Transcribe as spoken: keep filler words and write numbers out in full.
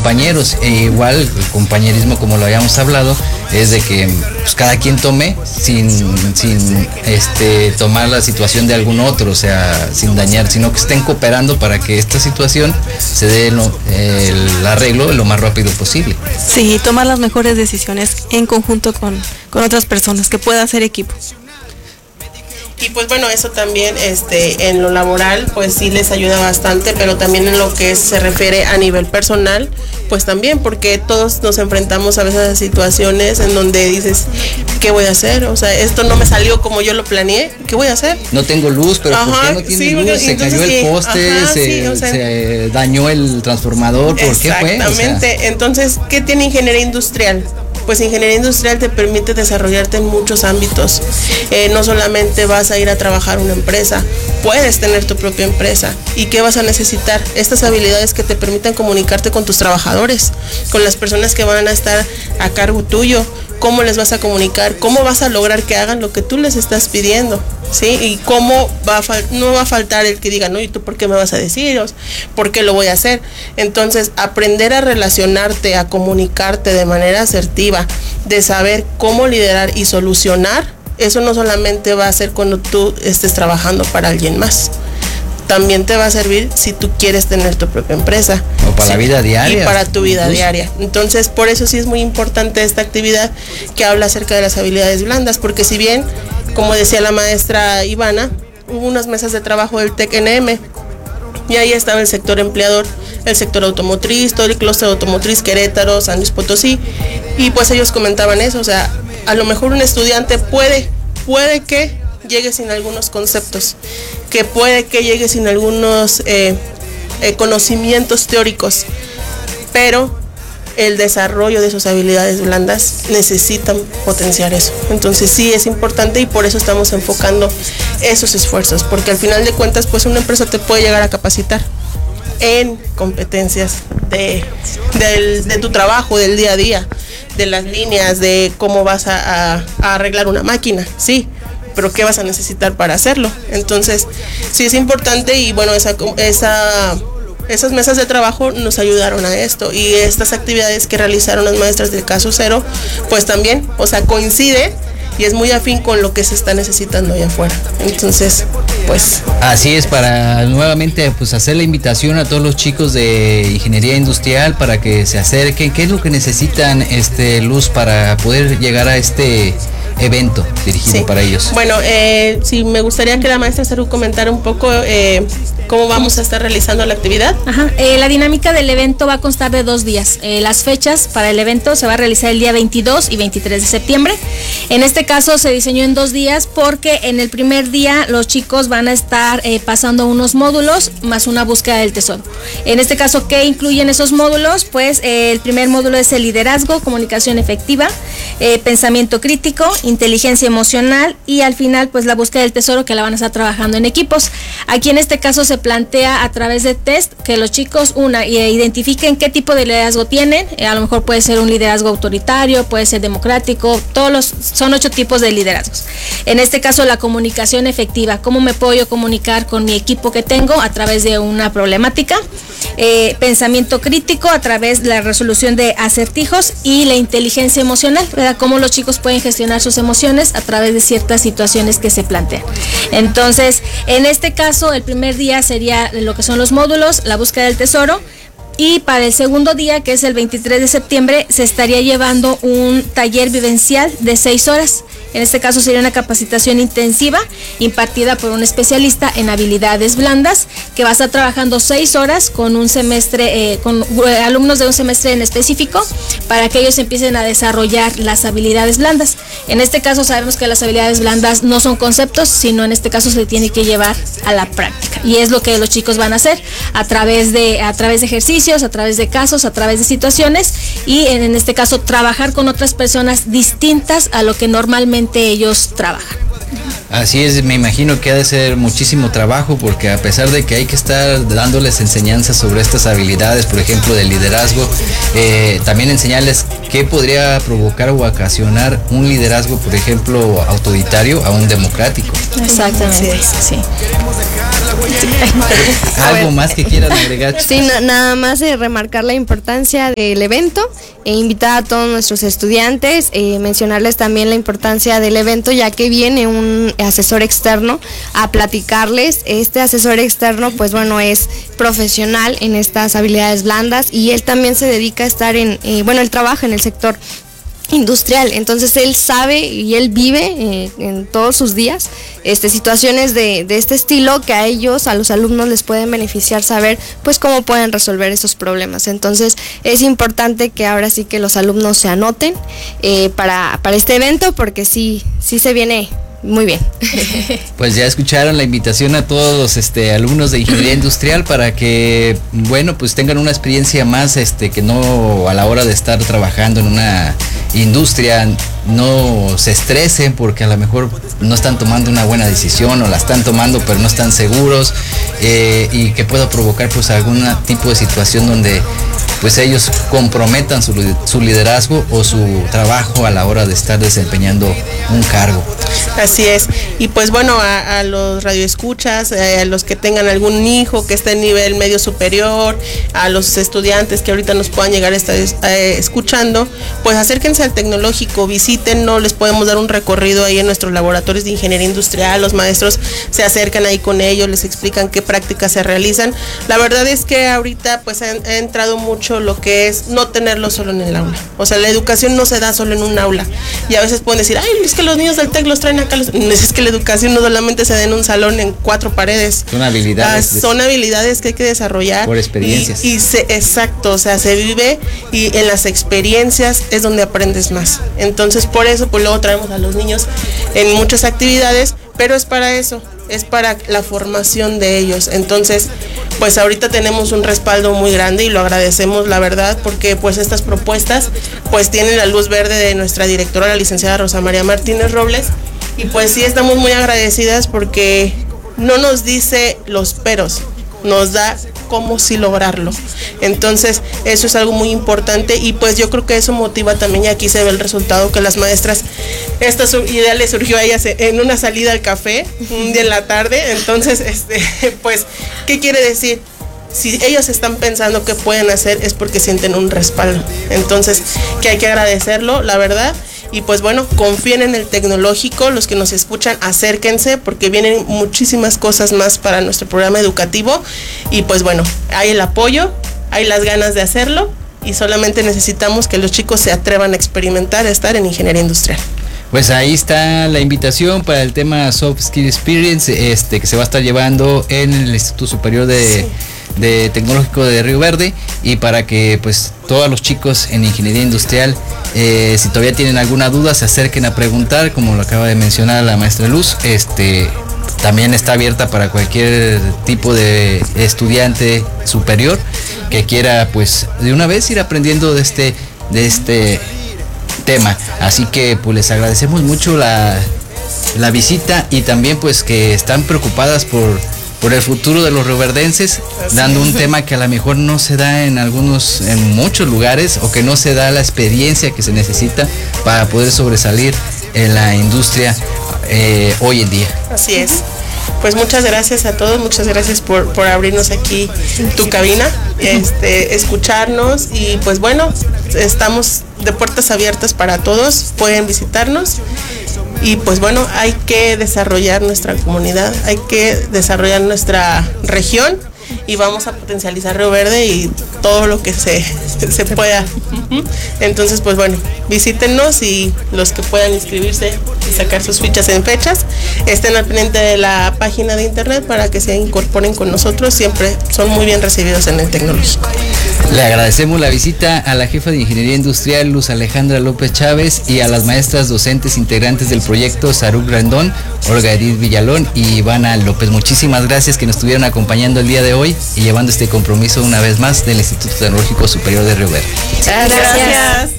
compañeros. E igual el compañerismo, como lo habíamos hablado, es de que pues, cada quien tome sin, sin este, tomar la situación de algún otro, o sea, sin dañar, sino que estén cooperando para que esta situación se dé el, el arreglo lo más rápido posible. Sí, tomar las mejores decisiones en conjunto con, con otras personas, que pueda ser equipo. Y pues bueno, eso también este, en lo laboral pues sí les ayuda bastante, pero también en lo que se refiere a nivel personal, pues también, porque todos nos enfrentamos a veces a situaciones en donde dices, ¿qué voy a hacer? O sea, esto no me salió como yo lo planeé, ¿qué voy a hacer? No tengo luz, pero ajá, ¿por qué no tiene sí, luz? Se entonces, cayó el sí, poste, ajá, se, sí, o sea, se dañó el transformador, ¿por qué fue? Exactamente, o sea, entonces, ¿qué tiene ingeniería industrial? Pues ingeniería industrial te permite desarrollarte en muchos ámbitos. Eh, no solamente vas a ir a trabajar una empresa, puedes tener tu propia empresa. ¿Y qué vas a necesitar? Estas habilidades que te permitan comunicarte con tus trabajadores, con las personas que van a estar a cargo tuyo. ¿Cómo les vas a comunicar? ¿Cómo vas a lograr que hagan lo que tú les estás pidiendo? ¿Sí? Y cómo va a fal- no va a faltar el que diga, no, ¿y tú por qué me vas a decir? ¿Por qué lo voy a hacer? Entonces, aprender a relacionarte, a comunicarte de manera asertiva, de saber cómo liderar y solucionar, eso no solamente va a ser cuando tú estés trabajando para alguien más. También te va a servir si tú quieres tener tu propia empresa. O para sí, la vida diaria. Y para tu vida incluso. diaria. Entonces, por eso sí es muy importante esta actividad que habla acerca de las habilidades blandas, porque si bien, como decía la maestra Ivana, hubo unas mesas de trabajo del TEC N M, y ahí estaba el sector empleador, el sector automotriz, todo el clúster automotriz, Querétaro, San Luis Potosí, y pues ellos comentaban eso, o sea, a lo mejor un estudiante puede, puede que llegue sin algunos conceptos, que puede que llegue sin algunos eh, eh, conocimientos teóricos, pero el desarrollo de sus habilidades blandas necesitan potenciar eso. Entonces sí es importante y por eso estamos enfocando esos esfuerzos, porque al final de cuentas pues una empresa te puede llegar a capacitar en competencias de, de, de tu trabajo, del día a día, de las líneas, de cómo vas a, a, a arreglar una máquina, sí, pero ¿qué vas a necesitar para hacerlo? Entonces, sí es importante y bueno, esa, esa, esas mesas de trabajo nos ayudaron a esto y estas actividades que realizaron las maestras del caso cero, pues también, o sea, coincide y es muy afín con lo que se está necesitando allá afuera. Entonces, pues... Así es, para nuevamente pues hacer la invitación a todos los chicos de ingeniería industrial para que se acerquen. ¿Qué es lo que necesitan, este Luz, para poder llegar a este evento dirigido sí. para ellos? Bueno, eh, sí, me gustaría que la maestra Saru comentara un poco eh, cómo vamos a estar realizando la actividad. Ajá. Eh, la dinámica del evento va a constar de dos días. Eh, las fechas para el evento se va a realizar el día veintidós y veintitrés de septiembre. En este caso se diseñó en dos días porque en el primer día los chicos van a estar eh, pasando unos módulos más una búsqueda del tesoro. En este caso, ¿qué incluyen esos módulos? Pues eh, el primer módulo es el liderazgo, comunicación efectiva, eh, pensamiento crítico, inteligencia emocional y al final pues la búsqueda del tesoro, que la van a estar trabajando en equipos. Aquí en este caso se plantea a través de test que los chicos una identifiquen qué tipo de liderazgo tienen. Eh, a lo mejor puede ser un liderazgo autoritario, puede ser democrático, todos los son ocho tipos de liderazgos. En este caso la comunicación efectiva, cómo me puedo yo comunicar con mi equipo que tengo a través de una problemática. Eh, pensamiento crítico a través de la resolución de acertijos y la inteligencia emocional, ¿verdad? Cómo los chicos pueden gestionar sus emociones a través de ciertas situaciones que se plantean. Entonces, en este caso, el primer día sería lo que son los módulos, la búsqueda del tesoro. Y para el segundo día, que es el veintitrés de septiembre, se estaría llevando un taller vivencial de seis horas. En este caso sería una capacitación intensiva impartida por un especialista en habilidades blandas que va a estar trabajando seis horas con un semestre, eh, con eh, alumnos de un semestre en específico para que ellos empiecen a desarrollar las habilidades blandas. En este caso sabemos que las habilidades blandas no son conceptos, sino en este caso se tiene que llevar a la práctica y es lo que los chicos van a hacer a través de, a través de ejercicios, a través de casos, a través de situaciones y en, en este caso trabajar con otras personas distintas a lo que normalmente ellos trabajan. Así es, me imagino que ha de ser muchísimo trabajo porque a pesar de que hay que estar dándoles enseñanzas sobre estas habilidades, por ejemplo, del liderazgo, eh, también enseñarles qué podría provocar o ocasionar un liderazgo, por ejemplo, autoritario a un democrático. Exactamente, sí. ¿Algo más que quieran agregar? Sí, na- nada más eh, remarcar la importancia del evento e invitar a todos nuestros estudiantes, eh, mencionarles también la importancia del evento, ya que viene un asesor externo a platicarles. Este asesor externo, pues bueno, es profesional en estas habilidades blandas y él también se dedica a estar en, eh, bueno, él trabaja en el sector industrial, entonces él sabe y él vive eh, en todos sus días este, situaciones de, de este estilo que a ellos, a los alumnos les pueden beneficiar saber pues cómo pueden resolver esos problemas. Entonces es importante que ahora sí que los alumnos se anoten eh, para, para este evento, porque sí, sí se viene muy bien. Pues ya escucharon la invitación a todos los este, alumnos de ingeniería industrial para que, bueno, pues tengan una experiencia más, este, que no a la hora de estar trabajando en una industria no se estresen porque a lo mejor no están tomando una buena decisión o la están tomando pero no están seguros, eh, y que pueda provocar pues algún tipo de situación donde pues ellos comprometan su, su liderazgo o su trabajo a la hora de estar desempeñando un cargo. Así es. Y pues bueno, a, a los radioescuchas, eh, a los que tengan algún hijo que esté en nivel medio superior, a los estudiantes que ahorita nos puedan llegar a estar eh, escuchando, pues acérquense al tecnológico, visítenlo, les podemos dar un recorrido ahí en nuestros laboratorios de ingeniería industrial, los maestros se acercan ahí con ellos, les explican qué prácticas se realizan. La verdad es que ahorita pues ha, ha entrado mucho lo que es no tenerlo solo en el aula. O sea, la educación no se da solo en un aula. Y a veces pueden decir, ay, es que los niños del TEC los traen acá. Los... Es que la educación no solamente se da en un salón, en cuatro paredes. Son habilidades. Ah, son habilidades que hay que desarrollar. Por experiencias. Y, y se, exacto, o sea, se vive y en las experiencias es donde aprendes más. Entonces, por eso, pues luego traemos a los niños en muchas actividades, pero es para eso. Es para la formación de ellos. Entonces, pues ahorita tenemos un respaldo muy grande y lo agradecemos, la verdad, porque pues estas propuestas pues tienen la luz verde de nuestra directora, la licenciada Rosa María Martínez Robles, y pues sí estamos muy agradecidas porque no nos dice los peros, nos da cómo sí lograrlo. Entonces, eso es algo muy importante y pues yo creo que eso motiva también, y aquí se ve el resultado, que las maestras, esta idea les surgió a ellas en una salida al café, un día en la tarde. Entonces, este, pues, ¿qué quiere decir? Si ellos están pensando que pueden hacer es porque sienten un respaldo. Entonces, que hay que agradecerlo, la verdad. Y pues bueno, confíen en el tecnológico, los que nos escuchan, acérquense porque vienen muchísimas cosas más para nuestro programa educativo. Y pues bueno, hay el apoyo, hay las ganas de hacerlo y solamente necesitamos que los chicos se atrevan a experimentar, a estar en ingeniería industrial. Pues ahí está la invitación para el tema Soft Skill Experience, este, que se va a estar llevando en el Instituto Superior de... Sí. de Tecnológico de Río Verde, y para que pues todos los chicos en ingeniería industrial, eh, si todavía tienen alguna duda, se acerquen a preguntar, como lo acaba de mencionar la maestra Luz. Este también está abierta para cualquier tipo de estudiante superior que quiera pues de una vez ir aprendiendo de este de este tema. Así que pues les agradecemos mucho la, la visita, y también pues que están preocupadas por por el futuro de los rioverdenses, dando un tema que a lo mejor no se da en algunos, en muchos lugares, o que no se da la experiencia que se necesita para poder sobresalir en la industria eh, hoy en día. Así es. Pues muchas gracias a todos, muchas gracias por, por abrirnos aquí tu cabina, este, escucharnos, y pues bueno, estamos de puertas abiertas para todos, pueden visitarnos. Y pues bueno, hay que desarrollar nuestra comunidad, hay que desarrollar nuestra región, y vamos a potencializar Río Verde y todo lo que se, se pueda. Entonces, pues bueno, visítenos, y los que puedan inscribirse y sacar sus fichas en fechas, estén al pendiente de la página de internet para que se incorporen con nosotros. Siempre son muy bien recibidos en el tecnológico. Le agradecemos la visita a la jefa de Ingeniería Industrial, Luz Alejandra López Chávez, y a las maestras docentes integrantes del proyecto, Saruc Rendón, Olga Edith Villalón y Ivana López. Muchísimas gracias que nos estuvieron acompañando el día de hoy y llevando este compromiso una vez más del Instituto Tecnológico Superior de Río Verde. Gracias. Gracias.